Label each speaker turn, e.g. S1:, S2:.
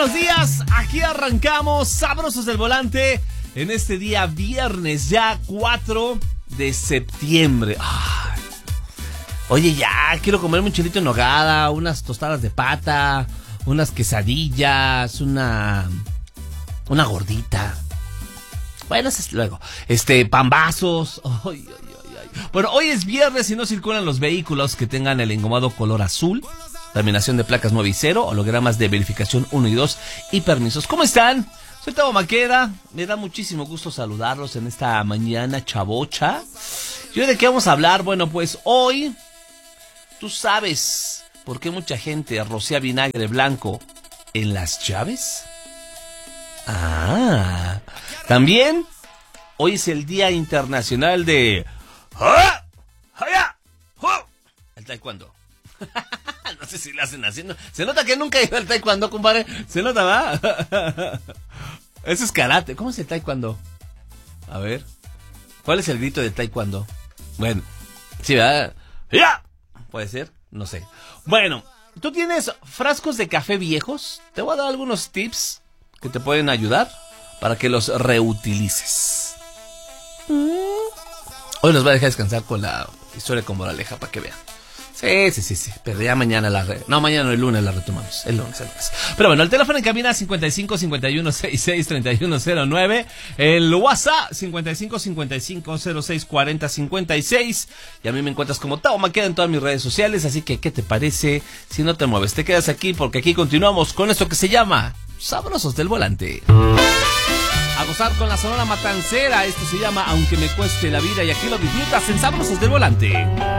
S1: buenos días. Aquí arrancamos Sabrosos del Volante en este día viernes, ya 4 de septiembre. Ay. Oye, ya quiero comerme un chilito en nogada, unas tostadas de pata, unas quesadillas, una gordita. Bueno, eso es luego. Pambazos. Ay. Bueno, hoy es viernes y no circulan los vehículos que tengan el engomado color azul, terminación de placas 9 y 0, hologramas de verificación 1 y 2 y permisos. ¿Cómo están? Soy Tavo Maqueda. Me da muchísimo gusto saludarlos en esta mañana chavocha. ¿Y hoy de qué vamos a hablar? Bueno, pues hoy, ¿tú sabes por qué mucha gente rocea vinagre blanco en las llaves? También hoy es el Día Internacional de el taekwondo. No sé si lo hacen haciendo. Se nota que nunca he ido al taekwondo, compadre. Se nota, ¿va? Eso es karate. ¿Cómo es el taekwondo? A ver. ¿Cuál es el grito de taekwondo? Bueno, sí, ¿verdad? ¡Ya! ¿Puede ser? No sé. Bueno, ¿tú tienes frascos de café viejos? Te voy a dar algunos tips que te pueden ayudar para que los reutilices. Hoy los voy a dejar descansar con la historia con moraleja para que vean. Sí. Pero ya mañana mañana no, el lunes la retomamos. El lunes. Pero bueno, el teléfono en cabina 55 51 66 3109. El WhatsApp 55 55 06 40 56. Y a mí me encuentras como Tavo Maqueda en todas mis redes sociales. Así que, ¿qué te parece si no te mueves? Te quedas aquí porque aquí continuamos con esto que se llama Sabrosos del Volante. A gozar con la Sonora Matancera. Esto se llama Aunque me cueste la vida. Y aquí lo disfrutas en Sabrosos del Volante.